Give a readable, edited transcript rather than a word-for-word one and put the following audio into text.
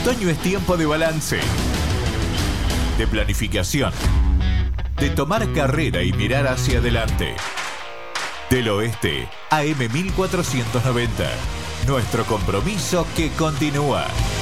otoño es tiempo de balance, de planificación, de tomar carrera y mirar hacia adelante. Del Oeste, AM 1490. Nuestro compromiso que continúa.